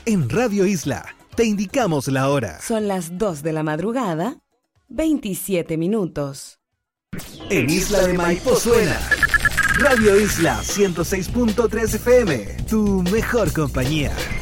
En Radio Isla te indicamos la hora. Son las 2 de la madrugada, 27 minutos. En Isla de Maipo suena Radio Isla 106.3 FM, tu mejor compañía.